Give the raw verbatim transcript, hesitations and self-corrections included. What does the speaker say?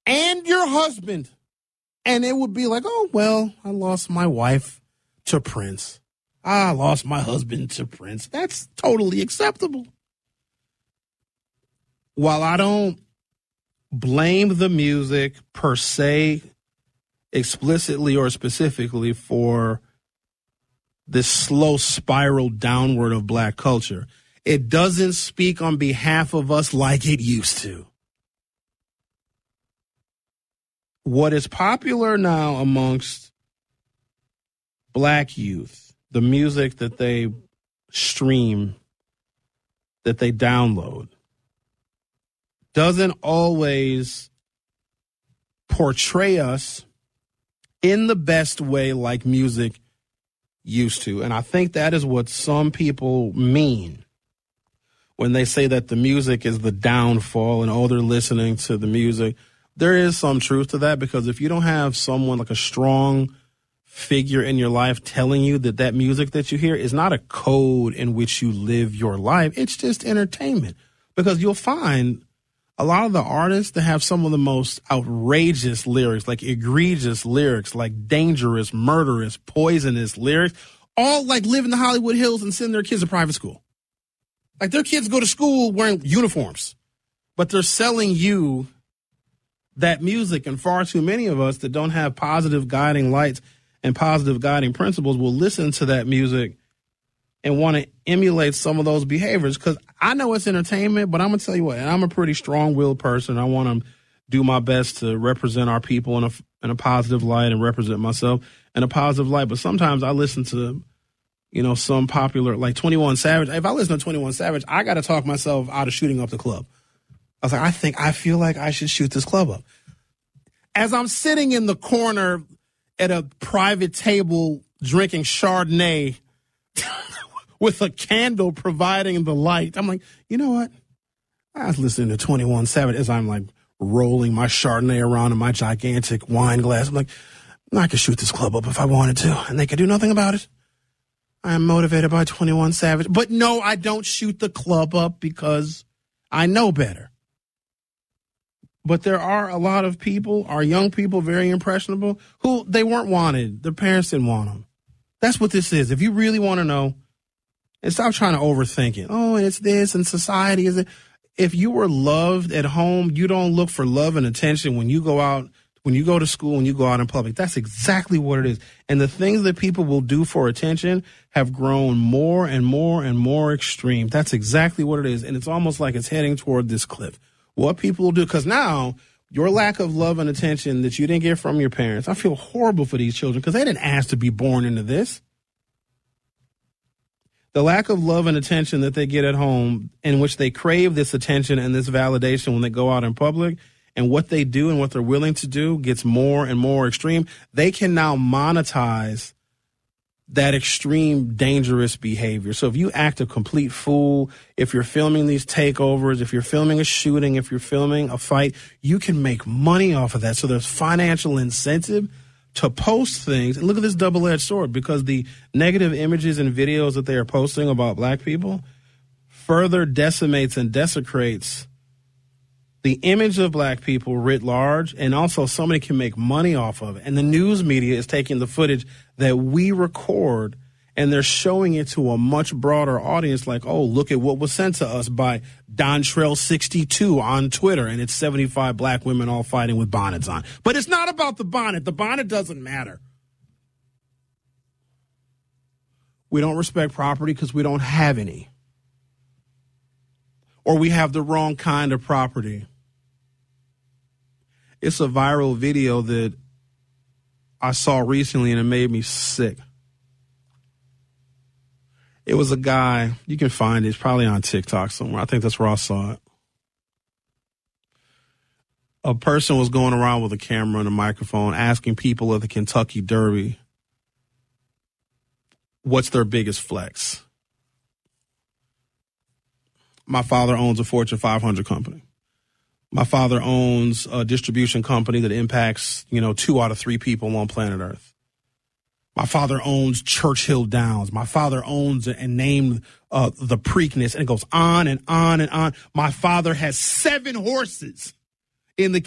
and your husband. And it would be like, oh, well, I lost my wife to Prince. I lost my husband to Prince. That's totally acceptable. While I don't blame the music per se, explicitly or specifically, for this slow spiral downward of black culture, it doesn't speak on behalf of us like it used to. What is popular now amongst black youth, the music that they stream, that they download, doesn't always portray us in the best way like music used to. And I think that is what some people mean when they say that the music is the downfall and, oh, they're listening to the music. There is some truth to that, because if you don't have someone like a strong figure in your life telling you that that music that you hear is not a code in which you live your life, it's just entertainment. Because you'll find a lot of the artists that have some of the most outrageous lyrics, like egregious lyrics, like dangerous, murderous, poisonous lyrics, all like live in the Hollywood Hills and send their kids to private school. Like their kids go to school wearing uniforms, but they're selling you that music. And far too many of us that don't have positive guiding lights and positive guiding principles will listen to that music and want to emulate some of those behaviors. Because I know it's entertainment, but I'm going to tell you what, and I'm a pretty strong-willed person. I want to do my best to represent our people in a, in a positive light and represent myself in a positive light. But sometimes I listen to, you know, some popular, like twenty-one Savage. If I listen to twenty-one Savage, I got to talk myself out of shooting up the club. I was like, I think, I feel like I should shoot this club up. As I'm sitting in the corner at a private table drinking Chardonnay with a candle providing the light, I'm like, you know what? I was listening to twenty-one Savage as I'm like rolling my Chardonnay around in my gigantic wine glass. I'm like, I could shoot this club up if I wanted to, and they could do nothing about it. I am motivated by twenty-one Savage. But no, I don't shoot the club up because I know better. But there are a lot of people, our young people, very impressionable, who they weren't wanted. Their parents didn't want them. That's what this is. If you really want to know, and stop trying to overthink it. Oh, and it's this, and society is it. If you were loved at home, you don't look for love and attention when you go out, when you go to school, when you go out in public. That's exactly what it is. And the things that people will do for attention have grown more and more and more extreme. That's exactly what it is. And it's almost like it's heading toward this cliff. What people will do, because now your lack of love and attention that you didn't get from your parents, I feel horrible for these children because they didn't ask to be born into this. The lack of love and attention that they get at home, in which they crave this attention and this validation when they go out in public, and what they do and what they're willing to do gets more and more extreme. They can now monetize that extreme, dangerous behavior. So if you act a complete fool, if you're filming these takeovers, if you're filming a shooting, if you're filming a fight, you can make money off of that. So there's financial incentive to post things. And look at this double-edged sword, because the negative images and videos that they are posting about black people further decimates and desecrates the image of black people writ large, and also somebody can make money off of it. And the news media is taking the footage that we record and they're showing it to a much broader audience, like, oh, look at what was sent to us by Dontrell sixty-two on Twitter, and it's seventy-five black women all fighting with bonnets on. But it's not about the bonnet. The bonnet doesn't matter. We don't respect property because we don't have any. Or we have the wrong kind of property. It's a viral video that I saw recently, and it made me sick. It was a guy, you can find it, it's probably on TikTok somewhere. I think that's where I saw it. A person was going around with a camera and a microphone asking people at the Kentucky Derby what's their biggest flex. My father owns a Fortune five hundred company. My father owns a distribution company that impacts, you know, two out of three people on planet Earth. My father owns Churchill Downs. My father owns and named uh, the Preakness, and it goes on and on and on. My father has seven horses in the